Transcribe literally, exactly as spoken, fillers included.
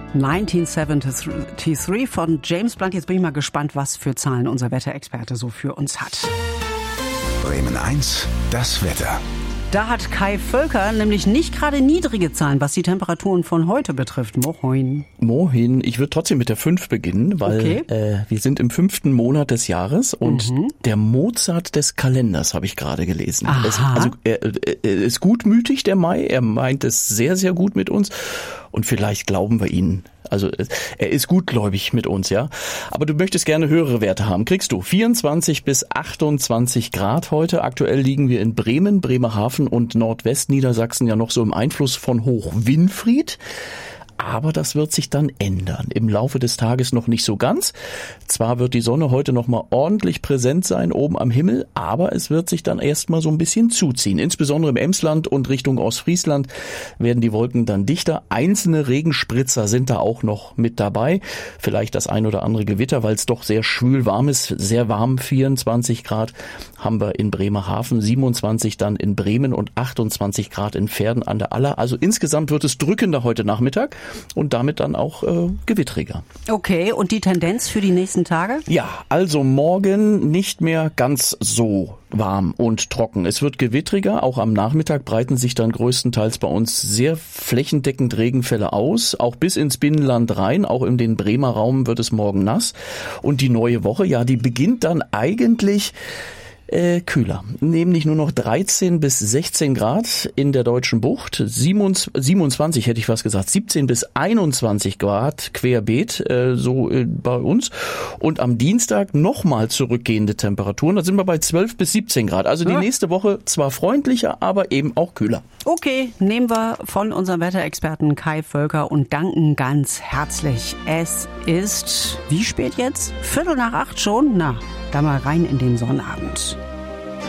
neunzehnhundertdreiundsiebzig von James Blunt. Jetzt bin ich mal gespannt, was für Zahlen unser Wetterexperte so für uns hat. Bremen eins, das Wetter. Da hat Kai Völker nämlich nicht gerade niedrige Zahlen, was die Temperaturen von heute betrifft. Moin. Moin. Ich würde trotzdem mit der fünf beginnen, weil okay. äh, wir sind im fünften Monat des Jahres und mhm. der Mozart des Kalenders habe ich gerade gelesen. Es, Aha. also er, er ist gutmütig, der Mai. Er meint es sehr, sehr gut mit uns und vielleicht glauben wir ihn. Also er ist gutgläubig mit uns, ja. Aber du möchtest gerne höhere Werte haben. Kriegst du vierundzwanzig bis achtundzwanzig Grad heute. Aktuell liegen wir in Bremen, Bremerhaven und Nordwestniedersachsen ja noch so im Einfluss von Hoch Winfried. Aber das wird sich dann ändern. Im Laufe des Tages noch nicht so ganz. Zwar wird die Sonne heute noch mal ordentlich präsent sein oben am Himmel, aber es wird sich dann erstmal so ein bisschen zuziehen. Insbesondere im Emsland und Richtung Ostfriesland werden die Wolken dann dichter. Einzelne Regenspritzer sind da auch noch mit dabei. Vielleicht das ein oder andere Gewitter, weil es doch sehr schwül warm ist. Sehr warm, vierundzwanzig Grad haben wir in Bremerhaven, siebenundzwanzig dann in Bremen und achtundzwanzig Grad in Verden an der Aller. Also insgesamt wird es drückender heute Nachmittag. Und damit dann auch äh, gewittriger. Okay, und die Tendenz für die nächsten Tage? Ja, also morgen nicht mehr ganz so warm und trocken. Es wird gewittriger, auch am Nachmittag breiten sich dann größtenteils bei uns sehr flächendeckend Regenfälle aus, auch bis ins Binnenland rein, auch in den Bremer Raum wird es morgen nass. Und die neue Woche, ja, die beginnt dann eigentlich Äh, kühler, nämlich nur noch dreizehn bis sechzehn Grad in der Deutschen Bucht, siebenundzwanzig hätte ich fast gesagt, siebzehn bis einundzwanzig Grad querbeet, äh, so äh, bei uns. Und am Dienstag nochmal zurückgehende Temperaturen, da sind wir bei zwölf bis siebzehn Grad. Also die ja. nächste Woche zwar freundlicher, aber eben auch kühler. Okay, nehmen wir von unserem Wetterexperten Kai Völker und danken ganz herzlich. Es ist, wie spät jetzt? Viertel nach acht schon? Na, da mal rein in den Sonnabend.